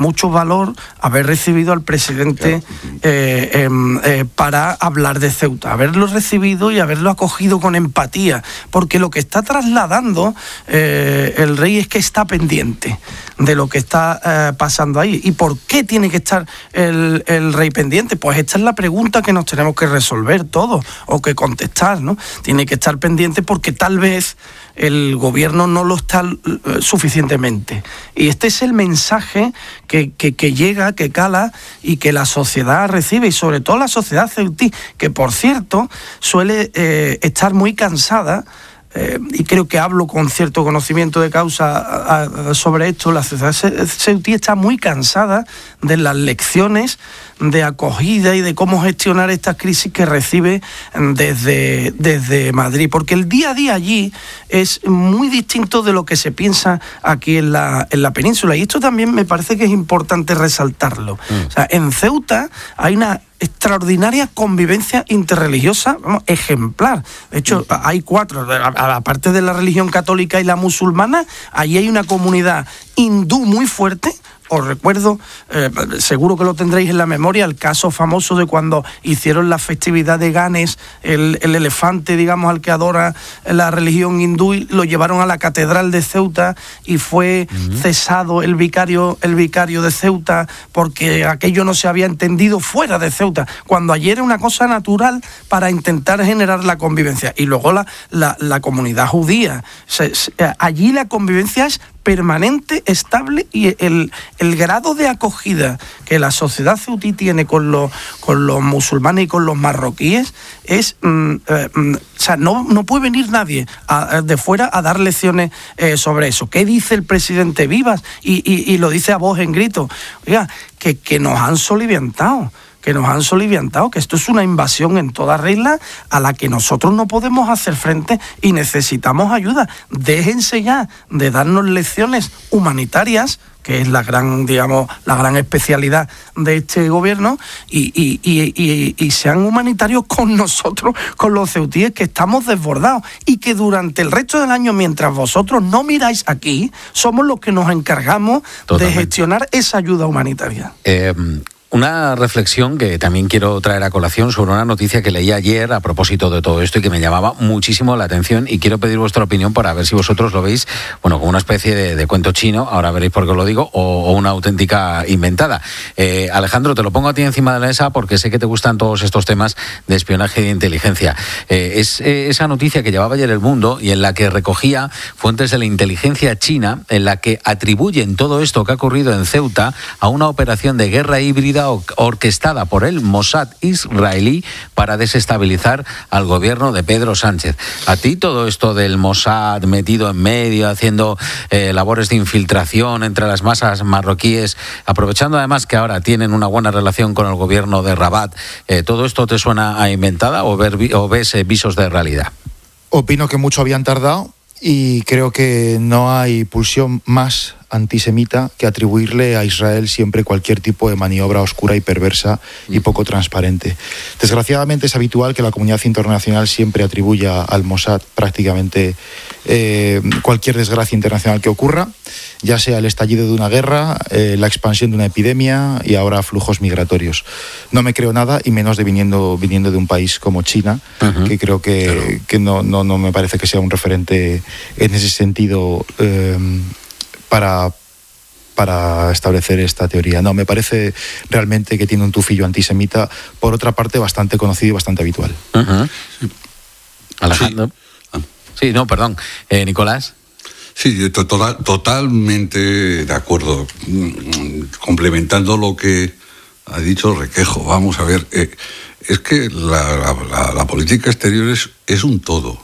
mucho valor haber recibido al presidente para hablar de Ceuta, haberlo recibido y haberlo acogido con empatía, porque lo que está trasladando el rey es que está pendiente de lo que está pasando ahí. ¿Y por qué tiene que estar el rey pendiente? Pues esta es la pregunta que nos tenemos que resolver todos, o que contestar, ¿no? Tiene que estar pendiente porque tal vez el gobierno no lo está suficientemente. Y este es el mensaje que llega, que cala y que la sociedad recibe, y sobre todo la sociedad ceutí, que por cierto suele estar muy cansada, y creo que hablo con cierto conocimiento de causa sobre esto. La sociedad ceutí está muy cansada de las lecciones de acogida y de cómo gestionar estas crisis que recibe desde Madrid, porque el día a día allí es muy distinto de lo que se piensa aquí en la península, y esto también me parece que es importante resaltarlo. O sea, en Ceuta hay una extraordinaria convivencia interreligiosa, ejemplar. De hecho, hay 4, aparte de la religión católica y la musulmana, allí hay una comunidad hindú muy fuerte. Os recuerdo, seguro que lo tendréis en la memoria, el caso famoso de cuando hicieron la festividad de Ganes, el elefante, digamos, al que adora la religión hindú, y lo llevaron a la catedral de Ceuta y fue cesado el vicario de Ceuta porque aquello no se había entendido fuera de Ceuta, cuando allí era una cosa natural para intentar generar la convivencia. Y luego la comunidad judía. Allí la convivencia es permanente, estable, y el grado de acogida que la sociedad ceutí tiene con los musulmanes y con los marroquíes es... o sea, no puede venir nadie de fuera a dar lecciones sobre eso. ¿Qué dice el presidente Vivas? Y lo dice a voz en grito. Oiga, que nos han soliviantado. Que esto es una invasión en toda regla a la que nosotros no podemos hacer frente y necesitamos ayuda. Déjense ya de darnos lecciones humanitarias, que es la gran especialidad de este gobierno, y sean humanitarios con nosotros, con los ceutíes, que estamos desbordados, y que durante el resto del año, mientras vosotros no miráis aquí, somos los que nos encargamos de gestionar esa ayuda humanitaria. Una reflexión que también quiero traer a colación sobre una noticia que leí ayer a propósito de todo esto y que me llamaba muchísimo la atención, y quiero pedir vuestra opinión para ver si vosotros lo veis, bueno, como una especie de cuento chino, ahora veréis por qué lo digo, o una auténtica inventada. Alejandro, te lo pongo a ti encima de la mesa porque sé que te gustan todos estos temas de espionaje y de inteligencia. Es esa noticia que llevaba ayer El Mundo y en la que recogía fuentes de la inteligencia china, en la que atribuyen todo esto que ha ocurrido en Ceuta a una operación de guerra híbrida orquestada por el Mossad israelí para desestabilizar al gobierno de Pedro Sánchez. ¿A ti todo esto del Mossad metido en medio, haciendo labores de infiltración entre las masas marroquíes, aprovechando además que ahora tienen una buena relación con el gobierno de Rabat, todo esto te suena a inventada o ves visos de realidad? Opino que mucho habían tardado, y creo que no hay pulsión más antisemita que atribuirle a Israel siempre cualquier tipo de maniobra oscura y perversa y poco transparente. Desgraciadamente es habitual que la comunidad internacional siempre atribuya al Mossad prácticamente cualquier desgracia internacional que ocurra, ya sea el estallido de una guerra, la expansión de una epidemia y ahora flujos migratorios. No me creo nada, y menos viniendo de un país como China, que creo que no me parece que sea un referente en ese sentido para establecer esta teoría. No, me parece realmente que tiene un tufillo antisemita, por otra parte bastante conocido y bastante habitual. Sí. Alejandro. Sí, no, perdón. Nicolás. Sí, totalmente de acuerdo. Complementando lo que ha dicho Requejo, vamos a ver, es que la política exterior es un todo.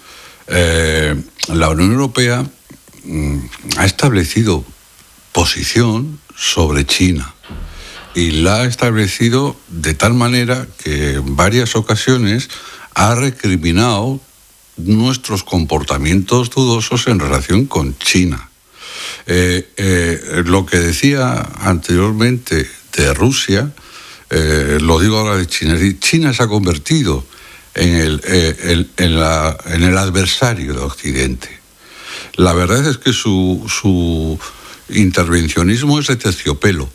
La Unión Europea ha establecido posición sobre China, y la ha establecido de tal manera que en varias ocasiones ha recriminado nuestros comportamientos dudosos en relación con China. Lo que decía anteriormente de Rusia, lo digo ahora de China. China se ha convertido en el adversario de Occidente. La verdad es que su intervencionismo es de terciopelo.